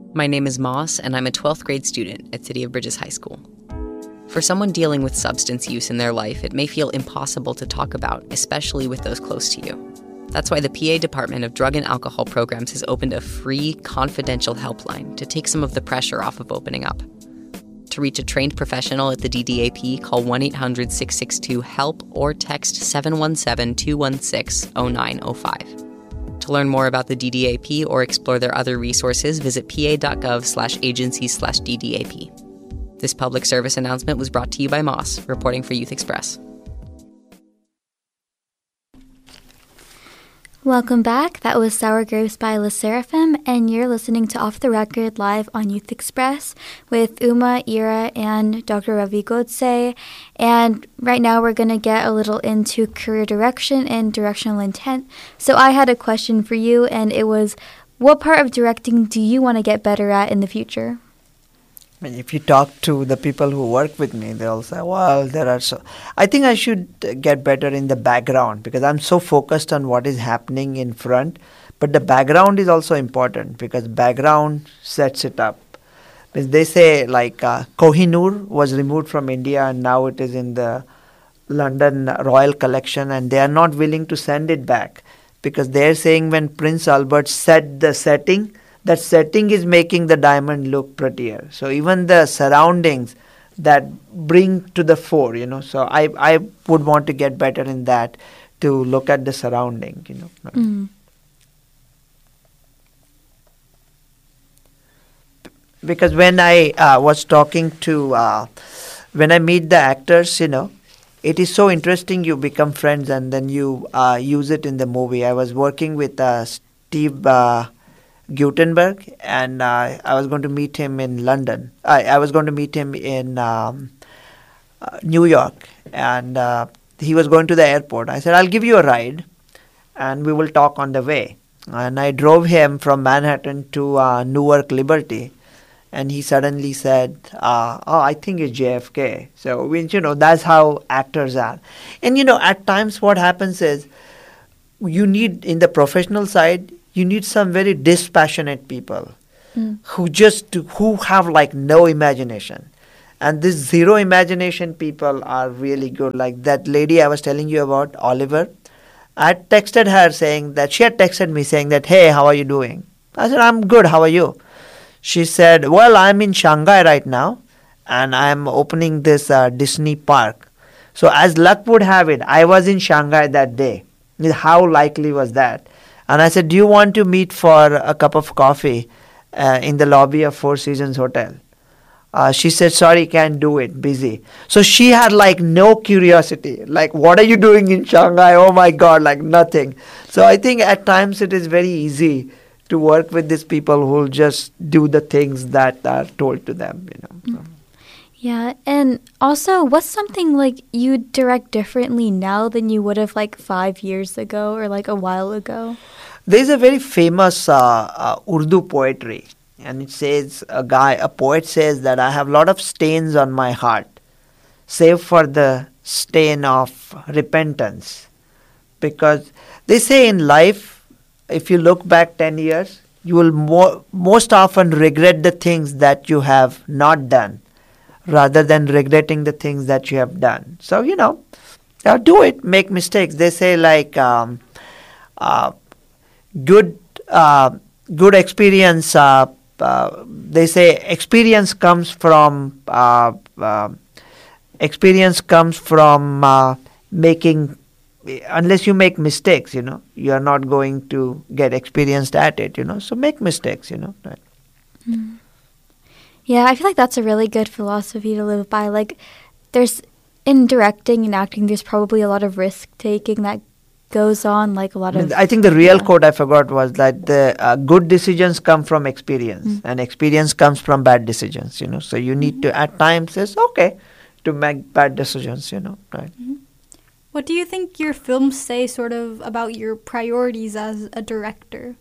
My name is Moss, and I'm a 12th grade student at City of Bridges High School. For someone dealing with substance use in their life, it may feel impossible to talk about, especially with those close to you. That's why the PA Department of Drug and Alcohol Programs has opened a free, confidential helpline to take some of the pressure off of opening up. To reach a trained professional at the DDAP, call 1-800-662-HELP or text 717-216-0905. To learn more about the DDAP or explore their other resources, visit pa.gov/agencies/DDAP. This public service announcement was brought to you by Moss, reporting for Youth Express. Welcome back. That was Sour Grapes by LE SSERAFIM, and you're listening to Off the Record live on Youth Express with Uma, Ira, and Dr. Ravi Godse. And right now we're going to get a little into career direction and directional intent. So I had a question for you, and it was, what part of directing do you want to get better at in the future? I mean, if you talk to the people who work with me, they'll say, well, I think I should get better in the background because I'm so focused on what is happening in front. But the background is also important because background sets it up. Because they say like Kohinoor was removed from India and now it is in the London Royal Collection and they are not willing to send it back because they're saying when Prince Albert set the setting, that setting is making the diamond look prettier. So even the surroundings that bring to the fore, So I would want to get better in that to look at the surrounding, Because when I was talking to, when I meet the actors, it is so interesting. You become friends and then you use it in the movie. I was working with Steve Guttenberg, and I was going to meet him in London. I was going to meet him in New York, and he was going to the airport. I said, I'll give you a ride, and we will talk on the way. And I drove him from Manhattan to Newark Liberty, and he suddenly said, I think it's JFK. So, that's how actors are. And, at times what happens is you need, in the professional side, you need some very dispassionate people who have like no imagination. And this zero imagination people are really good. Like that lady I was telling you about, Oliver. I texted her saying that she had texted me saying that, hey, how are you doing? I said, I'm good. How are you? She said, well, I'm in Shanghai right now and I'm opening this Disney park. So as luck would have it, I was in Shanghai that day. How likely was that? And I said, do you want to meet for a cup of coffee in the lobby of Four Seasons Hotel? She said, sorry, can't do it, busy. So she had like no curiosity. Like, what are you doing in Shanghai? Oh my God, like nothing. So I think at times it is very easy to work with these people who will just do the things that are told to them, So. Yeah, and also, what's something like you direct differently now than you would have like 5 years ago or like a while ago? There's a very famous Urdu poetry, and it says, a poet says that I have a lot of stains on my heart, save for the stain of repentance. Because they say in life, if you look back 10 years, you will most often regret the things that you have not done, rather than regretting the things that you have done. So, do it, make mistakes. They say like good experience, they say experience comes from making, unless you make mistakes, you are not going to get experienced at it, so make mistakes, Right. Mm. Yeah, I feel like that's a really good philosophy to live by. Like, in directing and acting, there's probably a lot of risk-taking that goes on, like a lot of... I think the real quote I forgot was that the good decisions come from experience, and experience comes from bad decisions, So you need to, at times, it's okay to make bad decisions, Right. Mm-hmm. What do you think your films say sort of about your priorities as a director?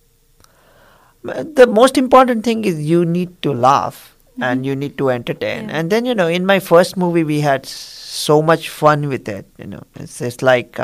The most important thing is you need to laugh and you need to entertain. Yeah. And then, in my first movie, we had so much fun with it. It's just like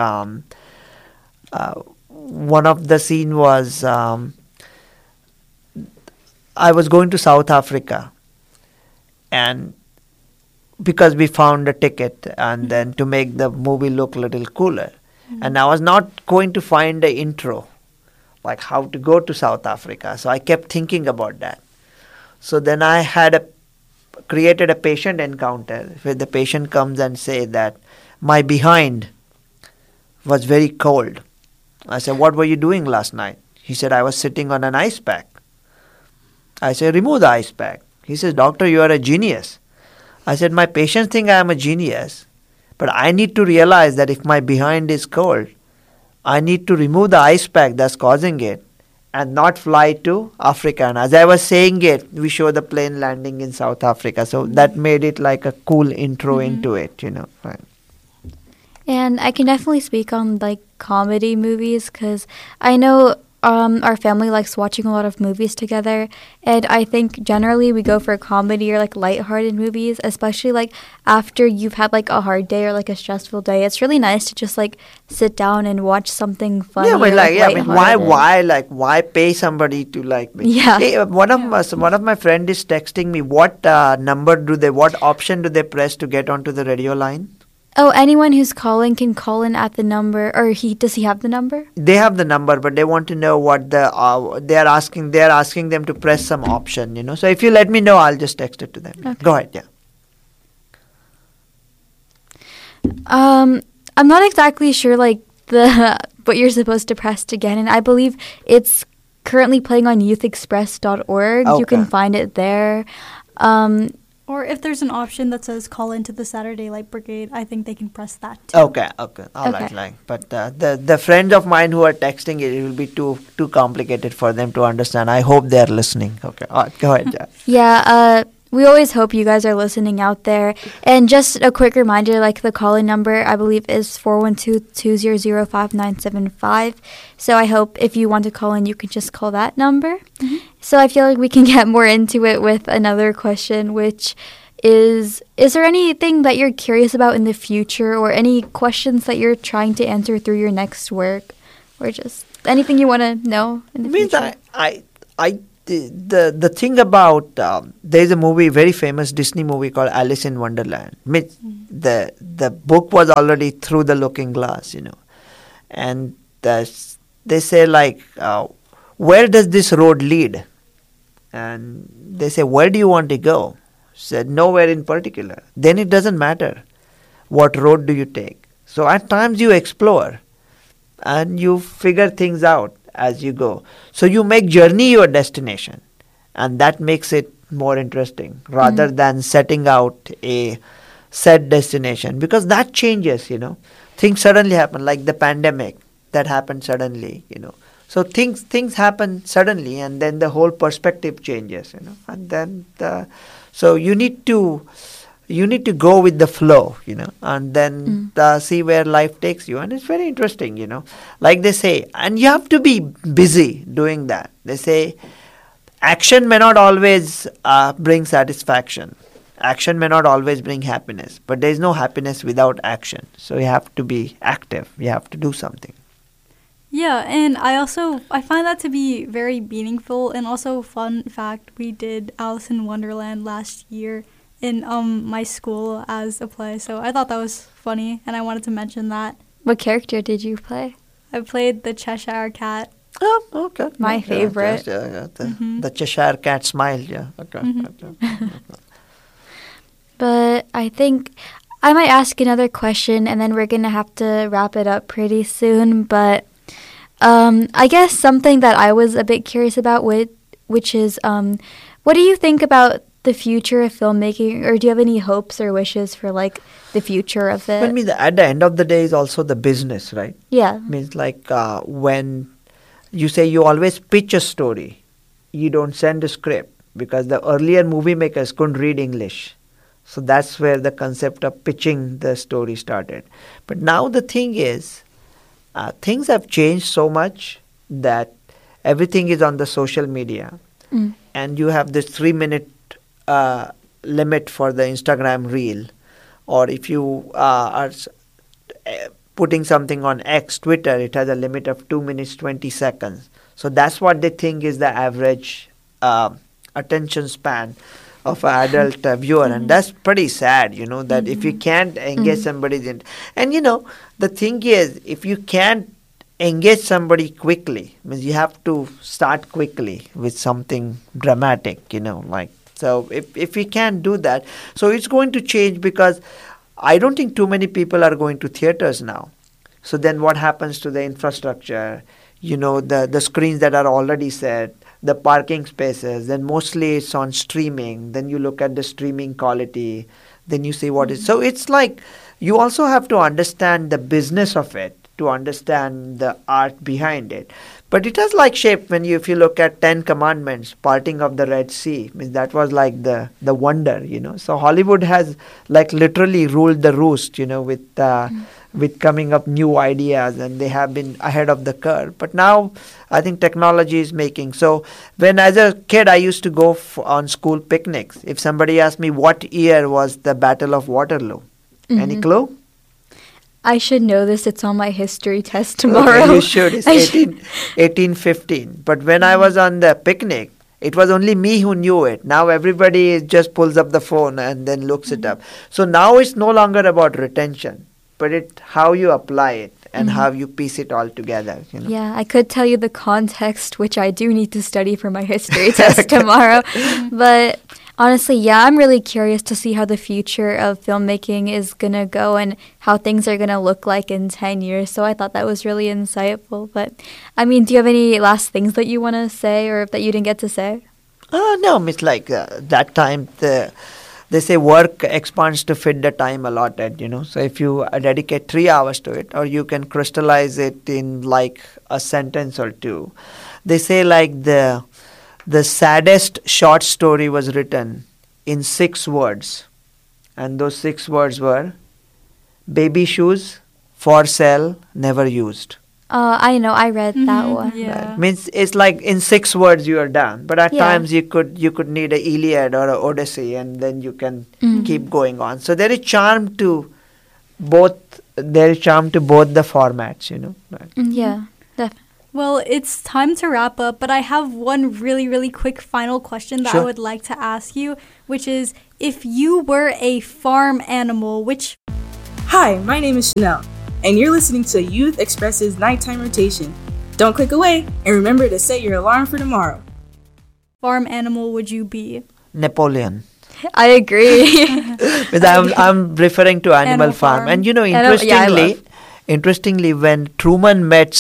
one of the scene was I was going to South Africa, and because we found a ticket and then to make the movie look a little cooler. And I was not going to find the intro, like how to go to South Africa. So I kept thinking about that. So then I created a patient encounter where the patient comes and say that my behind was very cold. I said, what were you doing last night? He said, I was sitting on an ice pack. I said, remove the ice pack. He says, doctor, you are a genius. I said, my patients think I am a genius, but I need to realize that if my behind is cold, I need to remove the ice pack that's causing it and not fly to Africa. And as I was saying it, we show the plane landing in South Africa. So that made it like a cool intro into it, Right. And I can definitely speak on like comedy movies because I know our family likes watching a lot of movies together, and I think generally we go for comedy or like lighthearted movies, especially like after you've had like a hard day or like a stressful day. It's really nice to just like sit down and watch something funny. Yeah, but lighthearted. why pay somebody to like me? Yeah. Hey, one of my friend is texting me. What what option do they press to get onto the radio line? Oh, anyone who's calling can call in at the number, or does he have the number? They have the number, but they want to know what they're asking. They're asking them to press some option, So if you let me know, I'll just text it to them. Okay. Go ahead, yeah. I'm not exactly sure like the what you're supposed to press to get in. I believe it's currently playing on youthexpress.org. Okay. You can find it there. Or if there's an option that says call into the Saturday Light Brigade, I think they can press that too. Okay. All right. But the friends of mine who are texting it will be too complicated for them to understand. I hope they are listening. Okay. All right, go ahead, Jack. Yeah, we always hope you guys are listening out there. And just a quick reminder, like the call-in number, I believe, is 412-200-5975. So I hope if you want to call in, you can just call that number. Mm-hmm. So I feel like we can get more into it with another question, which is there anything that you're curious about in the future or any questions that you're trying to answer through your next work or just anything you want to know in the future? The thing about there's a very famous Disney movie called Alice in Wonderland. The book was already Through the Looking Glass, and they say like, where does this road lead? And they say, where do you want to go? Said nowhere in particular. Then it doesn't matter what road do you take. So at times you explore and you figure things out as you go. So you make journey your destination, and that makes it more interesting rather than setting out a set destination, because that changes, Things suddenly happen, like the pandemic that happened suddenly, So things happen suddenly, and then the whole perspective changes, And then so you need to go with the flow, and then see where life takes you. And it's very interesting, Like they say, and you have to be busy doing that. They say action may not always bring satisfaction. Action may not always bring happiness, but there is no happiness without action. So you have to be active. You have to do something. Yeah, and I find that to be very meaningful. And also, fun fact, we did Alice in Wonderland last year in my school as a play, so I thought that was funny, and I wanted to mention that. What character did you play? I played the Cheshire Cat. Oh, okay. My favorite. The Cheshire Cat smile, yeah. Okay. But I think I might ask another question, and then we're going to have to wrap it up pretty soon, but I guess something that I was a bit curious about, which is, what do you think about the future of filmmaking, or do you have any hopes or wishes for like the future of it? Well, at the end of the day is also the business, right? Yeah. Means like when you say you always pitch a story, you don't send a script, because the earlier movie makers couldn't read English. So that's where the concept of pitching the story started. But now the thing is, things have changed so much that everything is on the social media. And you have this 3-minute limit for the Instagram reel. Or if you are putting something on X, Twitter, it has a limit of 2 minutes, 20 seconds. So that's what they think is the average attention span of an adult viewer, and that's pretty sad, that if you can't engage somebody and the thing is, if you can't engage somebody quickly, means you have to start quickly with something dramatic, so if we can't do that, so it's going to change, because I don't think too many people are going to theaters now. So then what happens to the infrastructure, the screens that are already set, the parking spaces, then mostly it's on streaming, then you look at the streaming quality, then you see what is. So it's like you also have to understand the business of it to understand the art behind it. But it has like shaped if you look at 10 Commandments, parting of the Red Sea, means that was like the wonder, So Hollywood has like literally ruled the roost, with coming up new ideas, and they have been ahead of the curve. But now I think technology is making. So when as a kid I used to go on school picnics, if somebody asked me what year was the Battle of Waterloo, any clue? I should know this. It's on my history test tomorrow. Okay, you should. It's 1815. But when I was on the picnic, it was only me who knew it. Now everybody just pulls up the phone and then looks it up. So now it's no longer about retention, but it's how you apply it and how you piece it all together. Yeah, I could tell you the context, which I do need to study for my history test tomorrow. But honestly, yeah, I'm really curious to see how the future of filmmaking is going to go and how things are going to look like in 10 years. So I thought that was really insightful. But, I mean, do you have any last things that you want to say or that you didn't get to say? No, it's like that time they say work expands to fit the time allotted, So if you dedicate 3 hours to it, or you can crystallize it in like a sentence or two. They say like the saddest short story was written in 6 words. And those 6 words were baby shoes, for sale, never used. I know, I read that one. Yeah. Right. Means it's like in 6 words you are done. But at times you could need a Iliad or a Odyssey, and then you can keep going on. So there is charm to both. There is charm to both the formats, Right. Yeah, definitely. Well, it's time to wrap up, but I have one really, really quick final question that I would like to ask you, which is, if you were a farm animal, which... Hi, my name is Chanel, and you're listening to Youth Express's Nighttime Rotation. Don't click away, and remember to set your alarm for tomorrow. Farm animal would you be? Napoleon. I agree. I'm referring to Animal Farm. And interestingly, when Truman met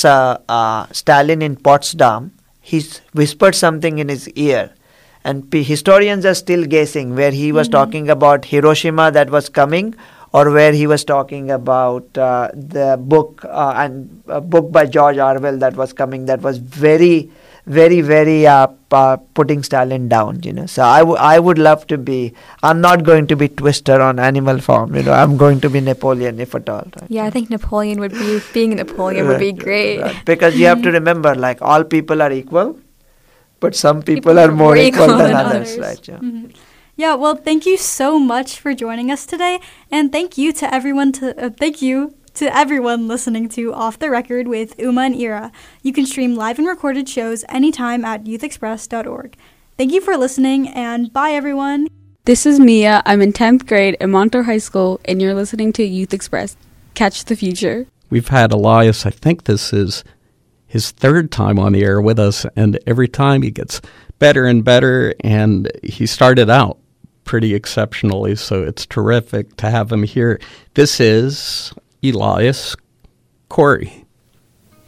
Stalin in Potsdam, he whispered something in his ear. And historians are still guessing where he was talking about Hiroshima that was coming, or where he was talking about the book and a book by George Orwell that was coming, that was very, very, very putting Stalin down, So I would love to be. I'm not going to be Twister on Animal Farm, I'm going to be Napoleon, if at all. Right? Yeah, I think being Napoleon would be great. Right. Because you have to remember, like, all people are equal, but some people are more equal than others. Right? Yeah. Yeah, well, thank you so much for joining us today, and thank you to everyone listening to Off the Record with Uma and Ira. You can stream live and recorded shows anytime at youthexpress.org. Thank you for listening, and bye, everyone. This is Mia. I'm in 10th grade at Montour High School, and you're listening to Youth Express. Catch the future. We've had Elias, I think this is his 3rd time on the air with us, and every time he gets better and better, and he started out pretty exceptionally, so it's terrific to have him here. This is Elias Corey.